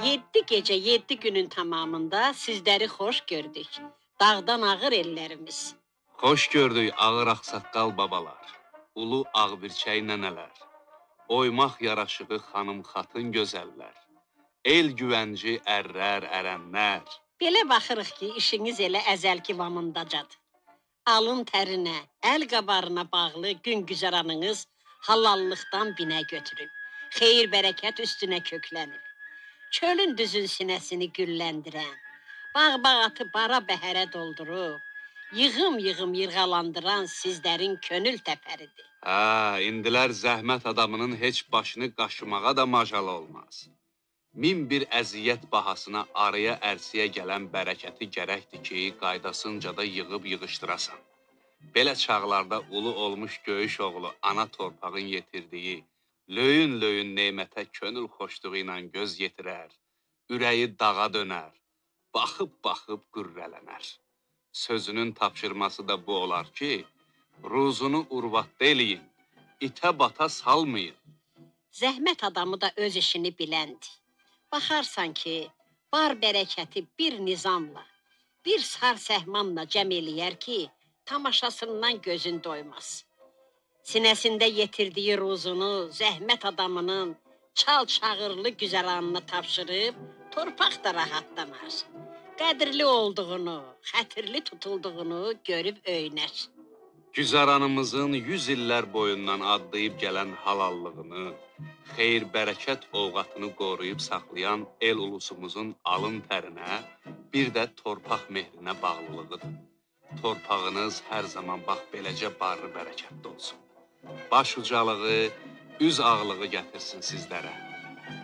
7 gecə 7 günün tamamında sizləri xoş gördük. Dağdan ağır ellərimiz. Xoş gördük ağır ağsaqqal babalar, ulu ağbirçək nənələr, oymaq yaraşığı xanım xatın gözəllər, el güvənci ərlər, ərənlər. Belə baxırıq ki, işiniz elə əzəlki vamındacadır. Alın tərinə, əl qabarına bağlı gün güzəranınız halallıqdan binə götürüb. Xeyir bərəkət üstünə köklənib. Çölün düzün sinəsini gülləndirən, bağ-bağatı bara bəhərə doldurub, yığım-yığım yırğalandıran sizlərin könül təpəridir. İndilər zəhmət adamının heç başını qaşımağa da macal olmaz. 1001 əziyyət bahasına araya ərsiyə gələn bərəkəti gərəkdir ki, qaydasınca da yığıb yığışdırasan. Belə çağlarda ulu olmuş göyüş oğlu ana torpağın yetirdiyi, löyün-löyün neymətə könül xoşluğu ilə göz yetirər, ürəyi dağa dönər, baxıb-baxıb qürrələnər. Sözünün tapşırması da bu olar ki, ruzunu urvatda eləyin, itə bata salmayın. Zəhmət adamı da öz işini biləndir. Baxarsan ki, var bərəkəti bir nizamla, bir sar səhmanla cəm eləyər ki, tamaşasından gözün doymaz. Sinəsində yetirdiyi ruzunu zəhmət adamının çal-çağırlı güzəranını tapşırıb, torpaq da rahatlanar. Qədrli olduğunu, xətirli tutulduğunu görüb öynər. Güzəranımızın 100 illər boyundan adlayıb gələn halallığını, xeyir-bərəkət ovqatını qoruyub saxlayan el ulusumuzun alın tərinə, bir də torpaq mehrinə bağlılığıdır. Torpağınız hər zaman bax beləcə barlı bərəkətli olsun. Baş ucalığı, üz ağlığı gətirsin sizlərə.